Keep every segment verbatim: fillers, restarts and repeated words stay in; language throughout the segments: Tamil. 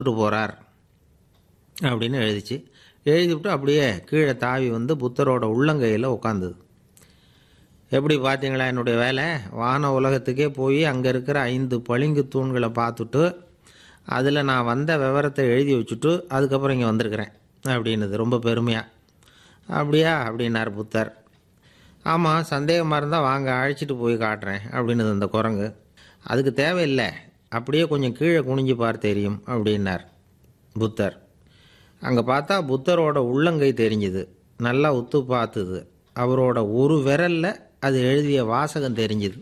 போகிறார் அப்படின்னு எழுதிச்சு. எழுதிவிட்டு அப்படியே கீழே தாவி வந்து புத்தரோட உள்ளங்கையில் உட்காந்துது. எப்படி பார்த்தீங்களா என்னுடைய வேலை? வான உலகத்துக்கே போய் அங்கே இருக்கிற ஐந்து பளிங்கு தூண்களை பார்த்துட்டு அதில் நான் வந்த விவரத்தை எழுதி வச்சுட்டு அதுக்கப்புறம் இங்கே வந்திருக்கிறேன் அப்படின்னுது ரொம்ப பெருமையாக. அப்படியா அப்படின்னார் புத்தர். ஆமாம், சந்தேகமாக இருந்தால் வாங்க அழைச்சிட்டு போய் காட்டுறேன் அப்படின்னுது அந்த குரங்கு. அதுக்கு தேவையில்லை, அப்படியே கொஞ்சம் கீழே குனிஞ்சு பார்த்து தெரியும் அப்படின்னார் புத்தர். அங்கே பார்த்தா புத்தரோட உள்ளங்கை தெரிஞ்சுது. நல்லா உத்து பார்த்துது. அவரோட ஒரு விரலில் அது எழுதிய வாசகம் தெரிஞ்சுது.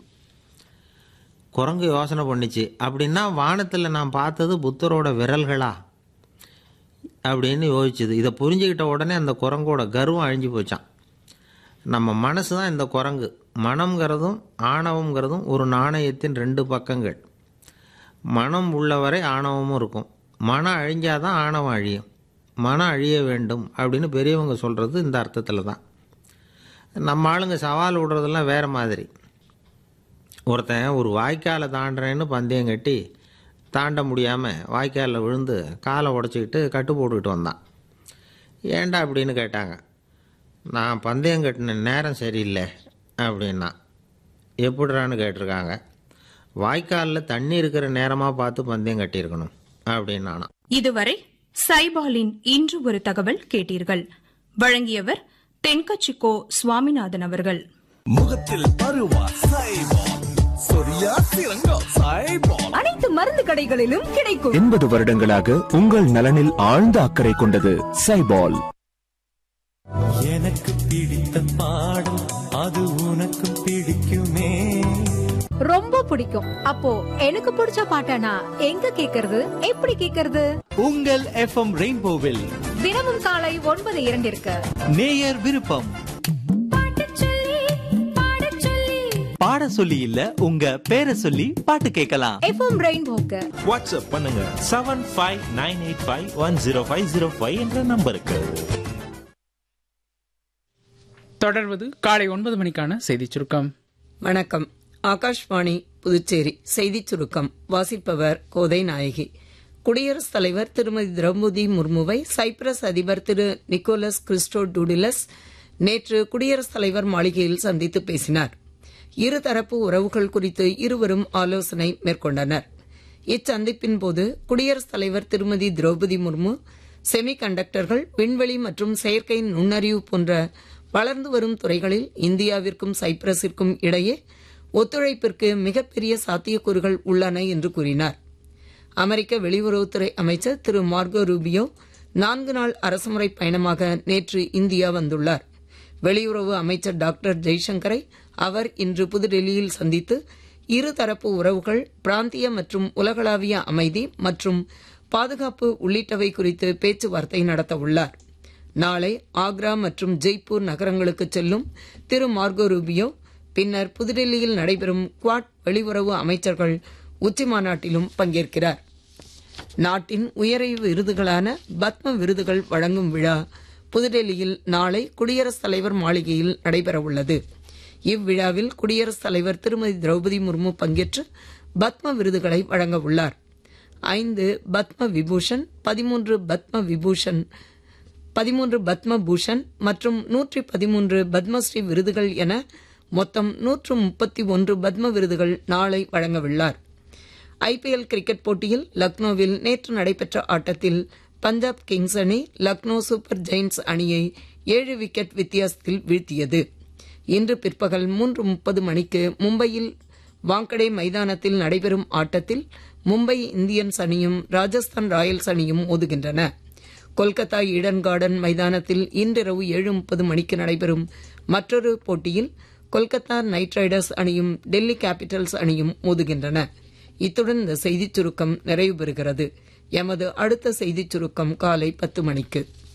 குரங்கு யோசனை பண்ணிச்சு, அப்படின்னா வானத்தில் நான் பார்த்தது புத்தரோட விரல்களா அப்படின்னு யோசிச்சுது. இதை புரிஞ்சுக்கிட்ட உடனே அந்த குரங்கோட கர்வம் அழிஞ்சு போச்சான். நம்ம மனசு தான் இந்த குரங்கு. மனம்ங்கிறதும் ஆணவங்கிறதும் ஒரு நாணயத்தின் ரெண்டு பக்கங்கள். மனம் உள்ளவரை ஆணவமும் இருக்கும். மனம் அழிஞ்சாதான் ஆணவம் அழியும். மனம் அழிய வேண்டும் அப்படின்னு பெரியவங்க சொல்கிறது இந்த அர்த்தத்தில் தான். நம்ம ஆளுங்க சவால் விடுறதெல்லாம் வேறு மாதிரி. ஒருத்தன் ஒரு வாய்க்காலை தாண்டுறேன்னு பந்தயம் கட்டி தாண்ட முடியாமல் வாய்க்காலில் விழுந்து காலை உடச்சிக்கிட்டு கட்டு போட்டுக்கிட்டு வந்தான். ஏண்டா அப்படின்னு கேட்டாங்க. நான் பந்தயம் கட்டின நேரம் சரியில்லை அப்படின்னா. எப்படிறான்னு கேட்டிருக்காங்க. வாய்க்காலில் தண்ணி இருக்கிற நேரமாக பார்த்து பந்தயம் கட்டியிருக்கணும் அப்படின்னானா. இதுவரை சைபாலின் இன்று ஒரு தகவல் கேட்டீர்கள். வழங்கியவர் தென்கச்சிக்கோ சுவாமிநாதன் அவர்கள். முகத்தில் பருவா சைபால், சொரியா சிறங்கா சைபால். அனைத்து மருந்து கடைகளிலும் கிடைக்கும். எண்பது வருடங்களாக உங்கள் நலனில் ஆழ்ந்த அக்கறை கொண்டது சைபால். எனக்கு பிடித்த பாடம் அது உனக்கு பிடிக்குமே. ரொம்ப பிடிக்கும். அப்போ எனக்கு பிடிச்ச பாட்டனா எங்க கேக்குறது, எப்படி கேக்குறது? உங்கள் எஃப்எம் ரெயின்போவில் தினமும் காலை ஒன்பது இரண்டிற்கு நேயர் விருப்பம். பாட சொல்லி இல்ல, உங்க பேரை சொல்லி பாட்டு கேட்கலாம். எஃப்எம் ரெயின்போக்கு வாட்ஸ்அப் பண்ணுங்க seven five nine eight five one zero five zero five என்ற நம்பருக்கு. தொடர்வது காலை ஒன்பது மணிக்கான செய்தி சுருக்கம். வணக்கம். ஆகாஷ்வாணி புதுச்சேரி செய்திச் சுருக்கம் வாசிப்பவர் கோதை நாயகி. குடியரசுத் தலைவர் திருமதி திரௌபதி முர்முவை சைப்ரஸ் அதிபர் திரு நிக்கோலஸ் கிறிஸ்டோடூடிலஸ் நேற்று குடியரசுத் தலைவர் மாளிகையில் சந்தித்து பேசினார். இருதரப்பு உறவுகள் குறித்து இருவரும் ஆலோசனை மேற்கொண்டனர். இச்சந்திப்பின் போது குடியரசுத் தலைவர் திருமதி திரௌபதி முர்மு செமி கண்டக்டர்கள், விண்வெளி மற்றும் செயற்கை நுண்ணறிவு போன்ற வளர்ந்து வரும் துறைகளில் இந்தியாவிற்கும் சைப்ரஸிற்கும் இடையே ஒத்துழைப்பிற்கு மிகப்பெரிய சாத்தியக்கூறுகள் உள்ளன என்று கூறினார். அமெரிக்க வெளியுறவுத்துறை அமைச்சர் திரு மார்கோ ரூபியோ நான்கு நாள் அரசுமுறை பயணமாக நேற்று இந்தியா வந்துள்ளார். வெளியுறவு அமைச்சர் டாக்டர் ஜெய்சங்கரை அவர் இன்று புதுடெல்லியில் சந்தித்து இருதரப்பு உறவுகள், பிராந்திய மற்றும் உலகளாவிய அமைதி மற்றும் பாதுகாப்பு உள்ளிட்டவை குறித்து பேச்சுவார்த்தை நடத்த உள்ளார். நாளை ஆக்ரா மற்றும் ஜெய்ப்பூர் நகரங்களுக்கு செல்லும் திரு மார்கோ ரூபியோ பின்னர் புதுடெல்லியில் நடைபெறும் குவாட் வெளியுறவு அமைச்சர்கள் உச்சிமாநாட்டிலும் பங்கேற்கிறார். நாட்டின் உயரிய விருதுகளான பத்ம விருதுகள் வழங்கும் விழா புதுடெல்லியில் நாளை குடியரசுத் தலைவர் மாளிகையில் நடைபெறவுள்ளது. இவ்விழாவில் குடியரசுத் தலைவர் திருமதி திரௌபதி முர்மு பங்கேற்று பத்ம விருதுகளை வழங்க உள்ளார். ஐந்து பத்ம விபூஷன், பதிமூன்று பத்ம விபூஷன் பதிமூன்று பத்ம பூஷன் மற்றும் நூற்றி பதிமூன்று பத்மஸ்ரீ விருதுகள் என மொத்தம் நூற்று முப்பத்தி ஒன்று பத்ம விருதுகள் நாளை வழங்கவுள்ளார். ஐபிஎல் கிரிக்கெட் போட்டியில் லக்னோவில் நேற்று நடைபெற்ற ஆட்டத்தில் பஞ்சாப் கிங்ஸ் அணி லக்னோ சூப்பர் ஜெயின்ட்ஸ் அணியை ஏழு விக்கெட் வித்தியாசத்தில் வீழ்த்தியது. இன்று பிற்பகல் மூன்று முப்பது மணிக்கு மும்பையில் வாங்கடே மைதானத்தில் நடைபெறும் ஆட்டத்தில் மும்பை இந்தியன்ஸ் அணியும் ராஜஸ்தான் ராயல்ஸ் அணியும் மோதுகின்றன. கொல்கத்தா ஈடன் கார்டன் மைதானத்தில் இன்றிரவு ஏழு முப்பது மணிக்கு நடைபெறும் மற்றொரு போட்டியில் கொல்கத்தா நைட் ரைடர்ஸ் அணியும் டெல்லி கேபிட்டல்ஸ் அணியும் மோதுகின்றன. இத்துடன் இந்த செய்திச் சுருக்கம் நிறைவு பெறுகிறது. எமது அடுத்த செய்திச் சுருக்கம் காலை பத்து மணிக்கு.